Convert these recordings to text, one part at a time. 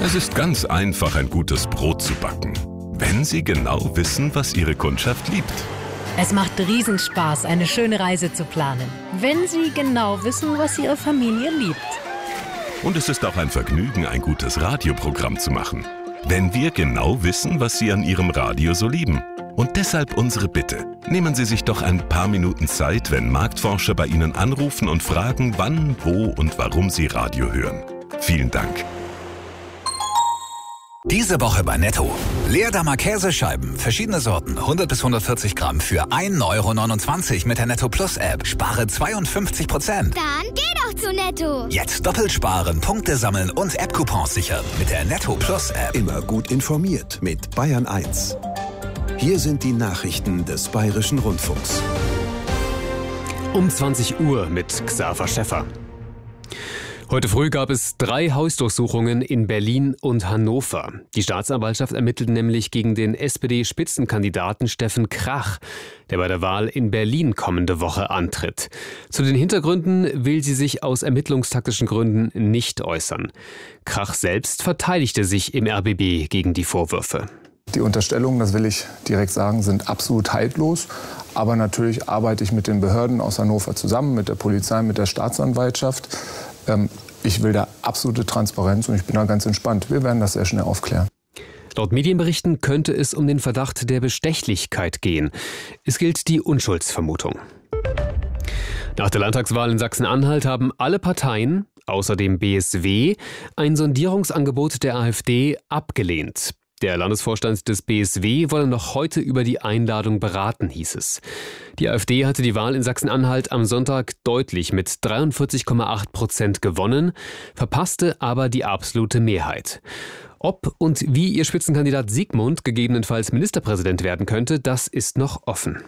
Es ist ganz einfach, ein gutes Brot zu backen, wenn Sie genau wissen, was Ihre Kundschaft liebt. Es macht Riesenspaß, eine schöne Reise zu planen, wenn Sie genau wissen, was Ihre Familie liebt. Und es ist auch ein Vergnügen, ein gutes Radioprogramm zu machen, wenn wir genau wissen, was Sie an Ihrem Radio so lieben. Und deshalb unsere Bitte. Nehmen Sie sich doch ein paar Minuten Zeit, wenn Marktforscher bei Ihnen anrufen und fragen, wann, wo und warum Sie Radio hören. Vielen Dank. Diese Woche bei Netto. Leerdammer Käsescheiben, verschiedene Sorten, 100 bis 140 Gramm für 1,29 € mit der Netto Plus App. Spare 52%. Dann geh doch zu Netto. Jetzt doppelt sparen, Punkte sammeln und App-Coupons sichern mit der Netto Plus App. Immer gut informiert mit Bayern 1. Hier sind die Nachrichten des Bayerischen Rundfunks. Um 20 Uhr mit Xaver Schäffer. Heute früh gab es 3 Hausdurchsuchungen in Berlin und Hannover. Die Staatsanwaltschaft ermittelt nämlich gegen den SPD-Spitzenkandidaten Steffen Krach, der bei der Wahl in Berlin kommende Woche antritt. Zu den Hintergründen will sie sich aus ermittlungstaktischen Gründen nicht äußern. Krach selbst verteidigte sich im RBB gegen die Vorwürfe. Die Unterstellungen, das will ich direkt sagen, sind absolut haltlos. Aber natürlich arbeite ich mit den Behörden aus Hannover zusammen, mit der Polizei, mit der Staatsanwaltschaft. Ich will da absolute Transparenz und ich bin da ganz entspannt. Wir werden das sehr schnell aufklären. Laut Medienberichten könnte es um den Verdacht der Bestechlichkeit gehen. Es gilt die Unschuldsvermutung. Nach der Landtagswahl in Sachsen-Anhalt haben alle Parteien, außer dem BSW, ein Sondierungsangebot der AfD abgelehnt. Der Landesvorstand des BSW wolle noch heute über die Einladung beraten, hieß es. Die AfD hatte die Wahl in Sachsen-Anhalt am Sonntag deutlich mit 43,8% gewonnen, verpasste aber die absolute Mehrheit. Ob und wie ihr Spitzenkandidat Sigmund gegebenenfalls Ministerpräsident werden könnte, das ist noch offen.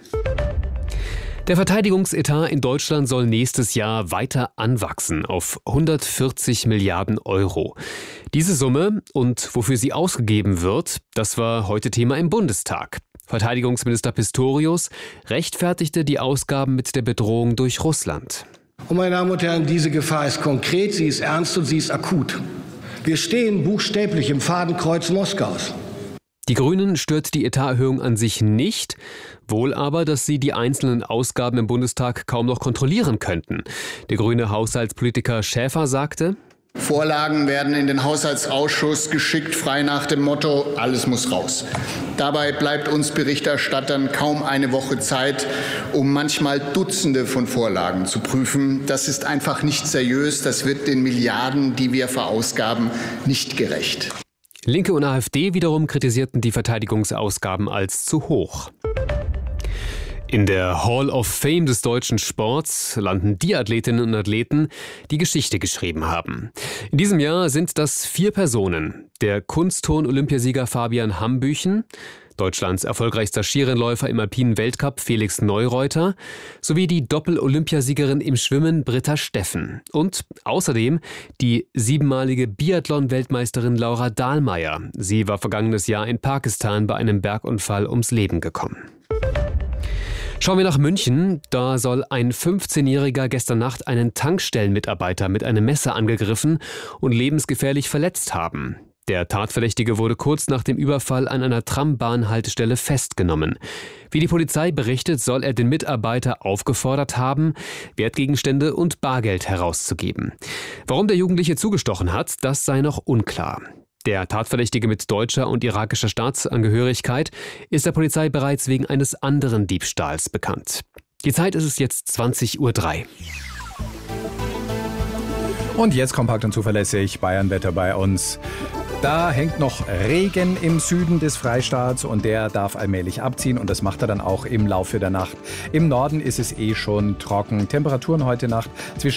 Der Verteidigungsetat in Deutschland soll nächstes Jahr weiter anwachsen auf 140 Milliarden Euro. Diese Summe und wofür sie ausgegeben wird, das war heute Thema im Bundestag. Verteidigungsminister Pistorius rechtfertigte die Ausgaben mit der Bedrohung durch Russland. Und meine Damen und Herren, diese Gefahr ist konkret, sie ist ernst und sie ist akut. Wir stehen buchstäblich im Fadenkreuz Moskaus. Die Grünen stört die Etaterhöhung an sich nicht, wohl aber, dass sie die einzelnen Ausgaben im Bundestag kaum noch kontrollieren könnten. Der grüne Haushaltspolitiker Schäfer sagte: Vorlagen werden in den Haushaltsausschuss geschickt, frei nach dem Motto, alles muss raus. Dabei bleibt uns Berichterstattern kaum eine Woche Zeit, um manchmal Dutzende von Vorlagen zu prüfen. Das ist einfach nicht seriös, das wird den Milliarden, die wir verausgaben, nicht gerecht. Linke und AfD wiederum kritisierten die Verteidigungsausgaben als zu hoch. In der Hall of Fame des deutschen Sports landen die Athletinnen und Athleten, die Geschichte geschrieben haben. In diesem Jahr sind das 4 Personen. Der Kunstturn-Olympiasieger Fabian Hambüchen, Deutschlands erfolgreichster Skirennläufer im alpinen Weltcup Felix Neureuter sowie die Doppel-Olympiasiegerin im Schwimmen Britta Steffen und außerdem die 7-malige Biathlon-Weltmeisterin Laura Dahlmeier. Sie war vergangenes Jahr in Pakistan bei einem Bergunfall ums Leben gekommen. Schauen wir nach München. Da soll ein 15-Jähriger gestern Nacht einen Tankstellenmitarbeiter mit einem Messer angegriffen und lebensgefährlich verletzt haben. Der Tatverdächtige wurde kurz nach dem Überfall an einer Trambahnhaltestelle festgenommen. Wie die Polizei berichtet, soll er den Mitarbeiter aufgefordert haben, Wertgegenstände und Bargeld herauszugeben. Warum der Jugendliche zugestochen hat, das sei noch unklar. Der Tatverdächtige mit deutscher und irakischer Staatsangehörigkeit ist der Polizei bereits wegen eines anderen Diebstahls bekannt. Die Zeit ist es jetzt 20:03 Uhr. Und jetzt kompakt und zuverlässig Bayernwetter bei uns. Da hängt noch Regen im Süden des Freistaats und der darf allmählich abziehen und das macht er dann auch im Laufe der Nacht. Im Norden ist es schon trocken. Temperaturen heute Nacht zwischen